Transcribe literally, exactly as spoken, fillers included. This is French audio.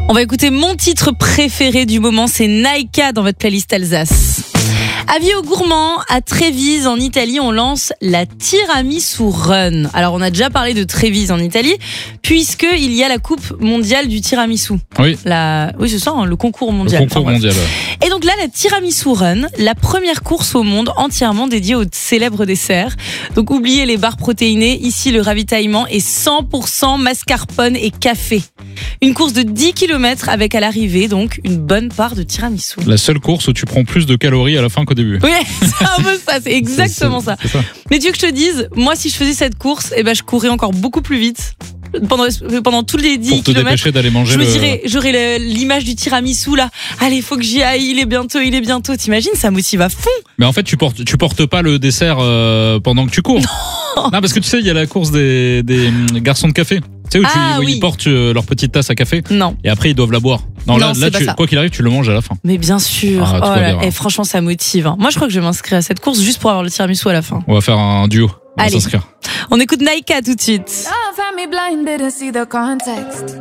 On va écouter mon titre préféré du moment, c'est Naika dans votre playlist Alsace. Avis aux gourmands, à Trévise en Italie, on lance la Tiramisu Run. Alors on a déjà parlé de Trévise en Italie, puisqu'il y a la Coupe mondiale du tiramisu. Oui. La... Oui, c'est ça, hein, le concours mondial. Le concours enfin, mondial. Ouais. Et donc là, la Tiramisu Run, la première course au monde entièrement dédiée au célèbre dessert. Donc oubliez les barres protéinées, ici le ravitaillement est cent pour cent mascarpone et café. Une course de dix kilomètres avec à l'arrivée donc une bonne part de tiramisu. La seule course où tu prends plus de calories à la fin qu'au début. Oui, c'est un peu ça, c'est exactement c'est, ça. c'est ça. Mais tu veux que je te dise, moi si je faisais cette course, eh ben, je courrais encore beaucoup plus vite. Pendant, pendant tous les dix Pour te kilomètres, dépêcher d'aller manger je me le... dirais, j'aurais le, l'image du tiramisu là. Allez, faut que j'y aille, il est bientôt, il est bientôt. T'imagines, ça motive à fond. Mais en fait, tu portes, tu portes pas le dessert euh, pendant que tu cours. Non. non, parce que tu sais, il y a la course des, des garçons de café. Tu sais, où, Ah, tu, où oui. ils portent leur petite tasse à café. Non. Et après, ils doivent la boire. Non, Non, là, c'est là pas tu, ça. quoi qu'il arrive, tu le manges à la fin. Mais bien sûr. Ah, oh là, bien, et franchement, ça motive. Hein. Moi, je crois que je vais m'inscrire à cette course juste pour avoir le tiramisu à la fin. On va faire un duo. On va Allez. s'inscrire. On écoute Naika tout de suite. Love had me blinded to see the context.